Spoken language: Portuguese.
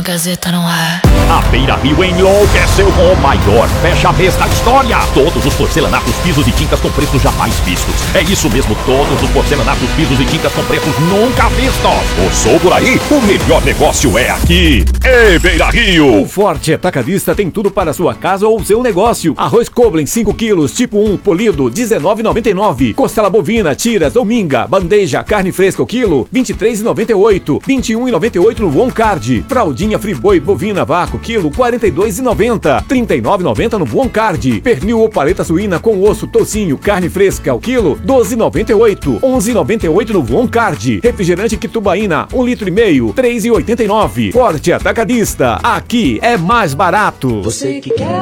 Gazeta no ar. A Beira Rio enlouqueceu com o maior fecha-mês da história. Todos os porcelanatos, pisos e tintas com preços jamais vistos. É isso mesmo, todos os porcelanatos, pisos e tintas com preços nunca vistos. Passou por aí? O melhor negócio é aqui. Ei, Beira Rio! O Forte Atacadista tem tudo para sua casa ou seu negócio. Arroz Koblen 5 quilos, tipo 1, polido, R$19,99. Costela bovina, tiras ou minga, bandeja, carne fresca o quilo, R$23,98. R$21,98 no One Card. Fraldinha Friboi bovina vácuo, quilo, R$42,90. R$39,90 no One Card. Pernil ou paleta suína com osso, tocinho, carne fresca, o quilo, R$12,98. R$11,98 no One Card. Refrigerante Quitubaína, 1,5 litro, R$3,89. Forte Atacadista, aqui é mais barato. Você que quer